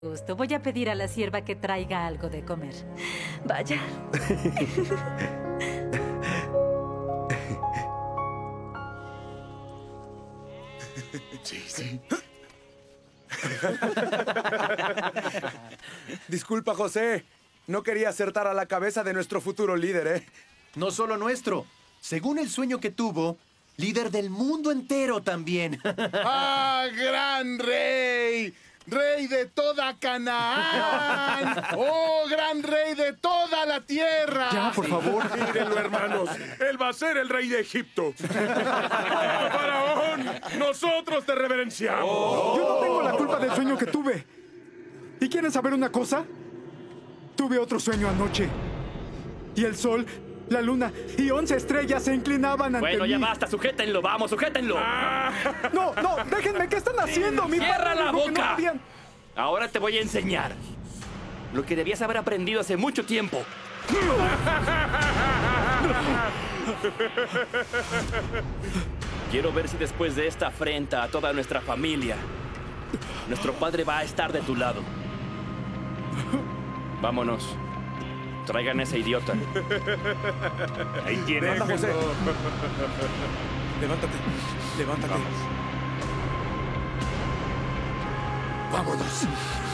Justo, voy a pedir a la sierva que traiga algo de comer. Vaya. Sí. Disculpa, José. No quería acertar a la cabeza de nuestro futuro líder, ¿eh? No solo nuestro. Según el sueño que tuvo, líder del mundo entero también. ¡Ah, gran rey! ¡Rey de toda Canaán! ¡Oh, gran rey de toda la tierra! Ya, por favor. Mírenlo, hermanos. Él va a ser el rey de Egipto. ¡Oh, faraón! ¡Nosotros te reverenciamos! Yo no tengo la culpa del sueño que tuve. ¿Y quieren saber una cosa? Tuve otro sueño anoche. Y el sol, la luna y 11 estrellas se inclinaban ante Bueno, mí. ya basta, sujétenlo, vamos, sujétenlo. No, déjenme, ¿qué están haciendo? Mi ¡Cierra padre la dijo que no boca! podían. Ahora te voy a enseñar lo que debías haber aprendido hace mucho tiempo. Quiero ver si después de esta afrenta a toda nuestra familia, nuestro padre va a estar de tu lado. Vámonos. Traigan a ese idiota. Ahí tienes. Anda, José. Levántate. Vámonos.